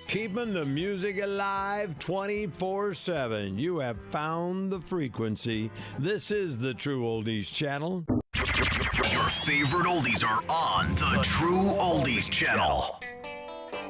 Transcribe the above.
Keeping the music alive 24/7. You have found the frequency. This is the True Oldies Channel. Your favorite oldies are on the True Oldies Channel.